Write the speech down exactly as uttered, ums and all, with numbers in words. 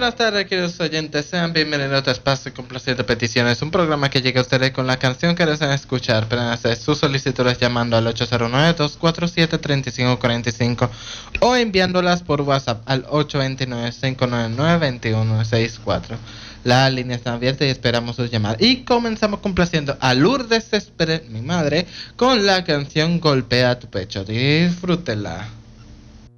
buenas tardes, queridos oyentes. Sean bienvenidos a este espacio Complaciente Peticiones, un programa que llega a ustedes con la canción que desean escuchar. Pueden hacer sus solicitudes llamando al ocho cero nueve, dos cuatro siete, tres cinco cuatro cinco o enviándolas por WhatsApp al ocho dos nueve, cinco nueve nueve, dos uno seis cuatro. Las líneas están abiertas y esperamos sus llamadas. Y comenzamos complaciendo a Lourdes Esperer, mi madre, con la canción Golpea tu pecho. Disfrútela.